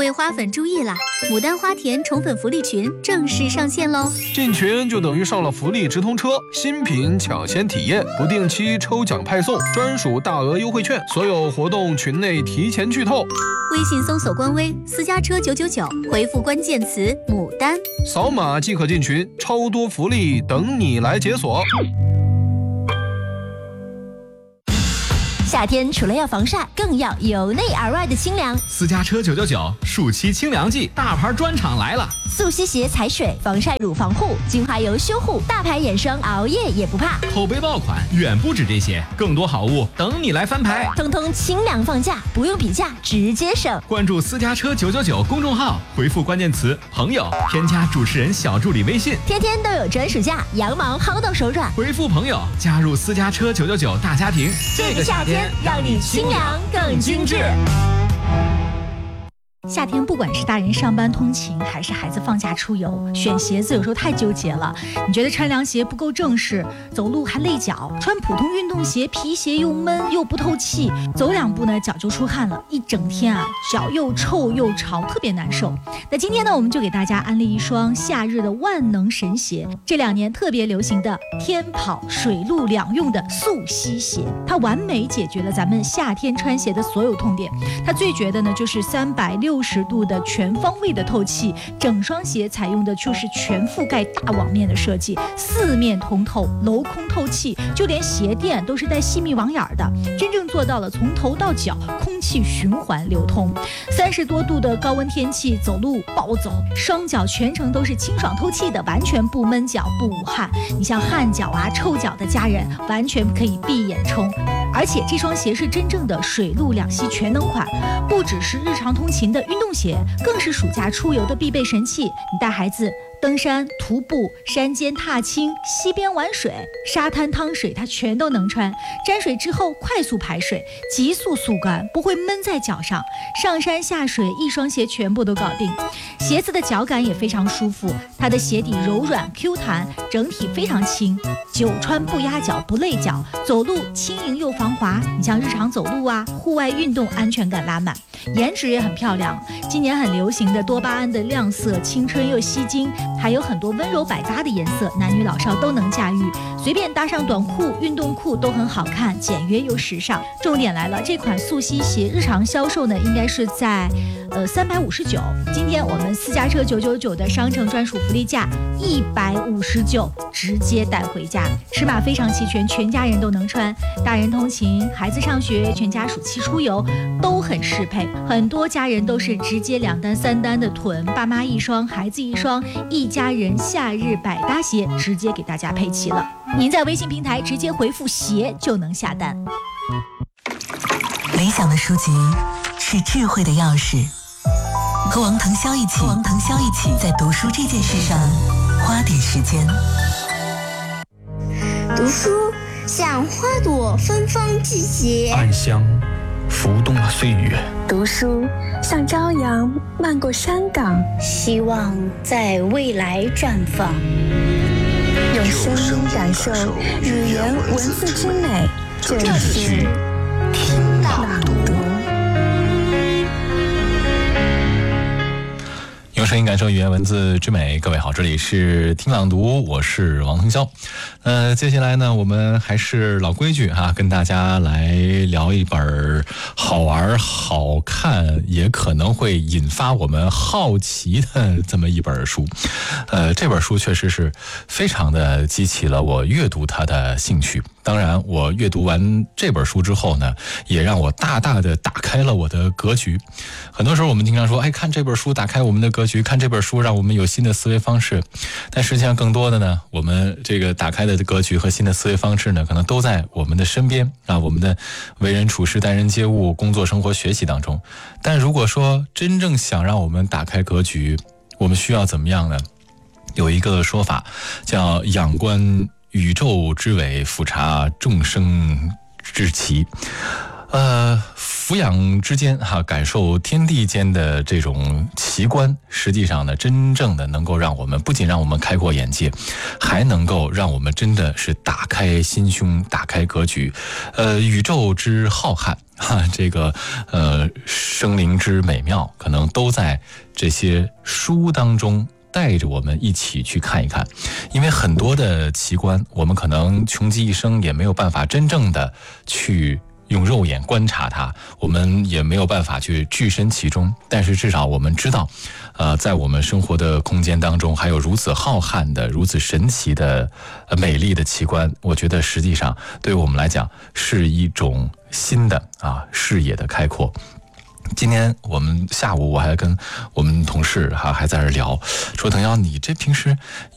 位花粉注意啦！牡丹花田宠粉福利群正式上线喽！ 进群就等于上了福利直通车，新品抢先体验，不定期抽奖派送，专属大额优惠券，所有活动群内提前剧透。 微信搜索官微私家车999，回复关键词牡丹， 扫码即可进群，超多福利等你来解锁。 夏天除了要防晒，更要由内而外的清凉。 私家车999暑期清凉季大牌专场来了， 速吸鞋踩水，防晒乳防护，精华油修护，大牌眼霜熬夜也不怕。 口碑爆款远不止这些，更多好物等你来翻牌， 通通清凉放价，不用比价直接省。 关注私家车999公众号，回复关键词朋友，添加主持人小助理微信， 天天都有专属价，羊毛薅到手软。 回复朋友加入私家车999大家庭， 这个夏天让你清凉更精致。 夏天不管是大人上班通勤，还是孩子放假出游，选鞋子有时候太纠结了。你觉得穿凉鞋不够正式，走路还累脚；穿普通运动鞋，皮鞋又闷又不透气，走两步呢脚就出汗了，一整天啊脚又臭又潮，特别难受。那今天呢，我们就给大家安利一双夏日的万能神鞋，这2年特别流行的天跑水陆两用的速吸鞋，它完美解决了咱们夏天穿鞋的所有痛点。它最绝的呢就是360度的全方位的透气，整双鞋采用的就是全覆盖大网面的设计，4面通透，镂空透气，就连鞋垫都是带细密网眼的，真正做到了从头到脚空气循环流通。30多度的高温天气，走路暴走，双脚全程都是清爽透气的，完全不闷脚不捂汗。你像汗脚啊臭脚的家人，完全可以闭眼冲。而且这双鞋是真正的水陆两栖全能款，不只是日常通勤的运动鞋，更是暑假出游的必备神器。你带孩子登山、徒步、山间踏青、溪边玩水、沙滩趟水，它全都能穿。沾水之后快速排水，急速速干，不会闷在脚上。上山下水，一双鞋全部都搞定。鞋子的脚感也非常舒服，它的鞋底柔软 Q 弹，整体非常轻，久穿不压脚不累脚，走路轻盈又防滑。你像日常走路啊，户外运动安全感拉满。颜值也很漂亮，今年很流行的多巴胺的亮色，青春又吸睛，还有很多温柔百搭的颜色，男女老少都能驾驭，随便搭上短裤、运动裤都很好看，简约又时尚。重点来了，这款速吸鞋日常销售呢，应该是在359，今天我们私家车999的商城专属福利价159，直接带回家，尺码非常齐全，全家人都能穿，大人通勤、孩子上学、全家暑期出游都很适配。很多家人都是直接2单3单的囤，爸妈一双，孩子一双，一家人夏日百搭鞋直接给大家配齐了。您在微信平台直接回复鞋就能下单。 理想的书籍是智慧的钥匙，和王腾霄一起在读书这件事上花点时间。 读书像花朵芬芳季节， 暗香浮动了岁月。 读书像朝阳漫过山岗， 希望在未来绽放。 用声音感受语言文字之美，这里是听朗读。 用声音感受语言文字之美，各位好，这里是听朗读，我是王腾霄。接下来呢，我们还是老规矩哈，跟大家来聊一本好玩、好看，也可能会引发我们好奇的这么一本书。这本书确实是非常的激起了我阅读它的兴趣。当然，我阅读完这本书之后呢，也让我大大的打开了我的格局。很多时候我们经常说，看这本书打开我们的格局，看这本书让我们有新的思维方式。但实际上更多的呢，我们这个打开的格局和新的思维方式呢，可能都在我们的身边啊，我们的为人处事、待人接物、工作、生活、学习当中。但如果说真正想让我们打开格局，我们需要怎么样呢？有一个说法叫仰观宇宙之伟，俯察众生之奇。俯仰之间感受天地间的这种奇观，实际上呢，真正的能够让我们不仅让我们开阔眼界，还能够让我们真的是打开心胸，打开格局。宇宙之浩瀚， 这个生灵之美妙，可能都在这些书当中带着我们一起去看一看。因为很多的奇观，我们可能穷极一生也没有办法真正的去用肉眼观察它，我们也没有办法去置身其中，但是至少我们知道在我们生活的空间当中还有如此浩瀚的如此神奇的美丽的奇观，我觉得实际上对我们来讲是一种新的视野的开阔。今天我们下午我还跟我们同事还在这聊，说腾瑶，你这平时